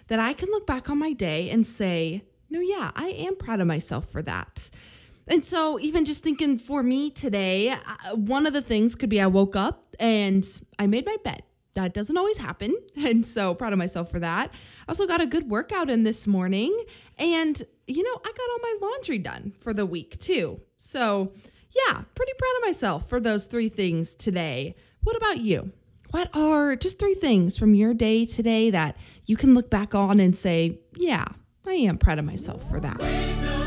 that I can look back on my day and say, no, yeah, I am proud of myself for that. And so even just thinking for me today, one of the things could be I woke up and I made my bed. That doesn't always happen. And so proud of myself for that. I also got a good workout in this morning. And, I got all my laundry done for the week too. So yeah, pretty proud of myself for those 3 things today. What about you? What are just 3 things from your day today that you can look back on and say, yeah, I am proud of myself for that?